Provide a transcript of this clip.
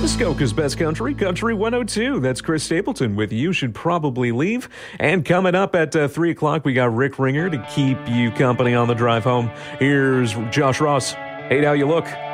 Muskoka's Best Country, Country 102. That's Chris Stapleton with You Should Probably Leave. And coming up at 3 o'clock, we got Rick Ringer to keep you company on the drive home. Here's Josh Ross. Hate how you look.